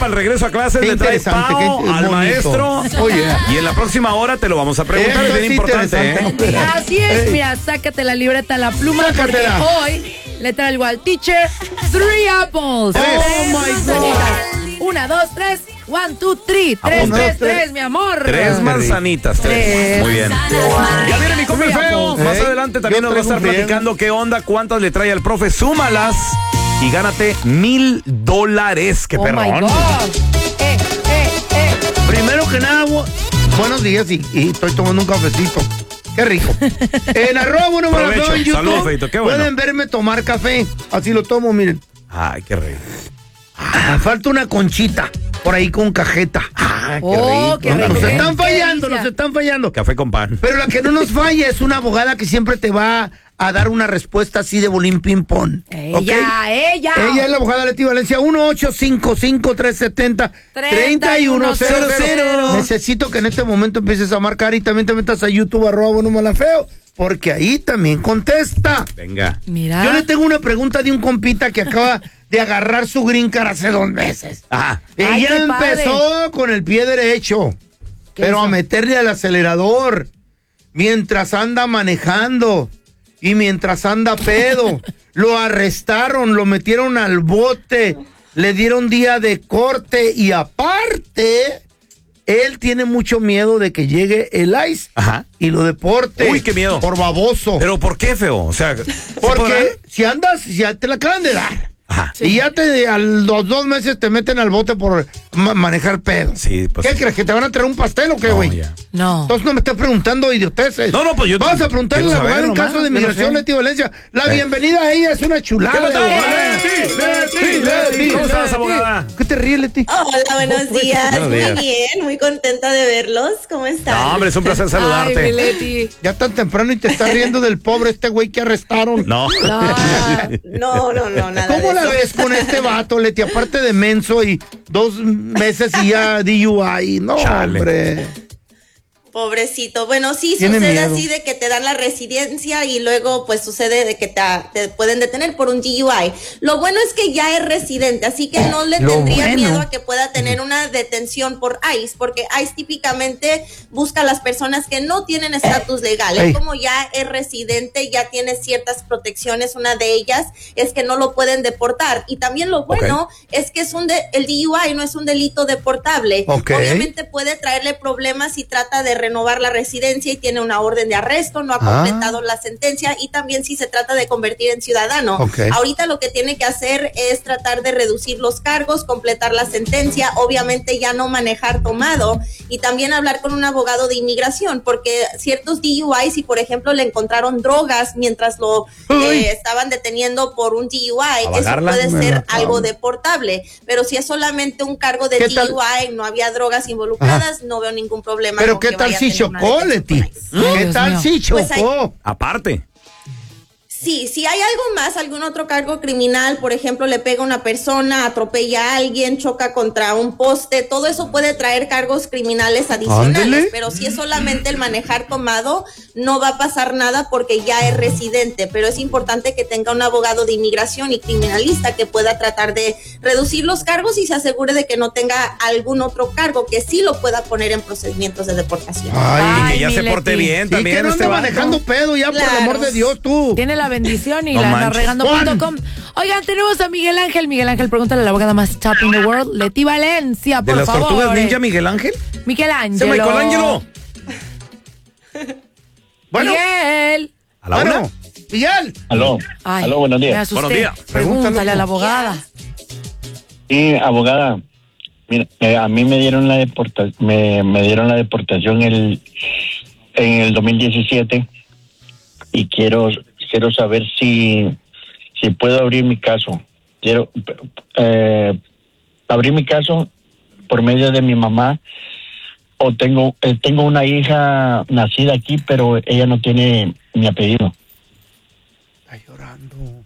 para el regreso a clases Qué le trae interesante, Pao qué al bonito. maestro. Oye. Y en la próxima hora te lo vamos a preguntar, es bien importante, ¿eh? Así es, mira, sácate la libreta, la pluma, Sácatela. porque hoy le traigo al teacher 3 apples. Oh, my God. 1, 2, 3, 1, 2, 3. 3, 3, 3, mi amor. 3 manzanitas, 3. Muy bien. Ya viene mi compa el feo. Más adelante también nos va a estar platicando qué onda, cuántas le trae al profe. Súmalas y gánate $1,000. ¡Qué Oh my perrón! God. Primero que nada, buenos días y estoy tomando un cafecito. Qué rico. En arroba bueno, Provecho. en YouTube Salud, Feito, qué bueno. pueden verme tomar café. Así lo tomo, miren. Ay, qué rico. Falta una conchita por ahí con cajeta. Oh, qué rico. Nos están Qué fallando, delicia. nos están fallando. Café con pan. Pero la que no nos falla es una abogada que siempre te va a dar una respuesta así de bolín ping pong. Ella, ¿Ok? ella. Ella es la abogada Leti Valencia, 1-855-370-3100. Necesito que en este momento empieces a marcar y también te metas a YouTube, @bueno malafeo, porque ahí también contesta. Venga. Mira. Yo le tengo una pregunta de un compita que acaba de agarrar su green card hace 2 meses. Ajá. Ay, Ella qué padre. empezó con el pie derecho, pero eso? a meterle al acelerador mientras anda manejando y mientras anda pedo. Lo arrestaron, lo metieron al bote, le dieron día de corte y aparte, él tiene mucho miedo de que llegue el ICE Ajá. y lo deporte. Uy, qué miedo. Por baboso. ¿Pero por qué, feo? O sea, ¿sí podrán? Porque si andas, ya te la acaban de dar. Ajá. Y ya a los 2 meses te meten al bote por manejar pedo. Sí, pues. ¿Qué crees? ¿Que te van a traer un pastel o qué, No, güey? ya. No. Entonces no me estés preguntando idioteces. No, pues yo Vamos a preguntarle a la quiero abogada saber en nomás, caso de yo no migración, sé. Leti Valencia. La bienvenida a ella es una chulada. ¿Qué pasó? de abogada. Leti. ¿Cómo estás, abogada? ¿Qué te ríes, Leti? Hola, buenos días. Buenos días. Muy bien, muy contenta de verlos. ¿Cómo están? No, hombre, es un placer Ay, saludarte. mi Leti. Ya tan temprano y te estás riendo del pobre este güey que arrestaron. No. No, nada. ¿Cómo de la eso. ves con este vato, Leti? Aparte de menso y 2 meses y ya DUI. No, Chale. hombre. Pobrecito. Bueno, sí, Tiene sucede miedo. así de que te dan la residencia y luego pues sucede de que te pueden detener por un DUI. Lo bueno es que ya es residente, así que no le Lo tendría bueno. miedo a que pueda tener una detención por ICE, porque ICE típicamente busca a las personas que no tienen estatus legal. Ey. Él como ya es residente, ya tiene ciertas protecciones, una de ellas es que no lo pueden deportar. Y también lo bueno es que es el DUI no es un delito deportable. Ok. Obviamente puede traerle problemas si trata de renovar la residencia y tiene una orden de arresto, no ha completado la sentencia, y también si se trata de convertir en ciudadano. Ok. Ahorita lo que tiene que hacer es tratar de reducir los cargos, completar la sentencia, obviamente ya no manejar tomado, y también hablar con un abogado de inmigración, porque ciertos DUI, si por ejemplo le encontraron drogas mientras lo estaban deteniendo por un DUI, eso bajarla. puede Me ser la algo acabo. deportable, pero si es solamente un cargo de ¿Qué tal? DUI, no había drogas involucradas, no veo ningún problema. Pero con ¿qué que tal vaya a si tener una chocó, detención Leti? con ICE. ¿Qué Dios tal mío. si Pues ahí- chocó? Aparte. Sí, si hay algo más, algún otro cargo criminal, por ejemplo, le pega a una persona, atropella a alguien, choca contra un poste, todo eso puede traer cargos criminales adicionales, Ándele. pero si es solamente el manejar tomado, no va a pasar nada porque ya es residente, pero es importante que tenga un abogado de inmigración y criminalista que pueda tratar de reducir los cargos y se asegure de que no tenga algún otro cargo que sí lo pueda poner en procedimientos de deportación. Y que ya mi se porte Leti. bien Y que también no este anda vato. manejando pedo ya, por el Claro. amor de Dios, tú. Tiene la bendición y No la anda manches. regando.com. Oigan, tenemos a Miguel Ángel. Miguel Ángel, pregúntale a la abogada más top in the world, Leti Valencia, ¿De por las favor. tortugas ninja, Miguel Ángel? Miguel ¡Se Ángel. Michelangelo! Bueno, Miguel. ¿A la bueno, una? Miguel. Aló, Ay, aló, buenos me días. asusté. Buenos días. Pregúntale a la abogada. Sí, abogada, mira, a mí me dieron la me dieron la deportación en el 2017 y quiero saber si puedo abrir mi caso. Quiero abrir mi caso por medio de mi mamá, o tengo una hija nacida aquí, pero ella no tiene mi apellido. Está llorando.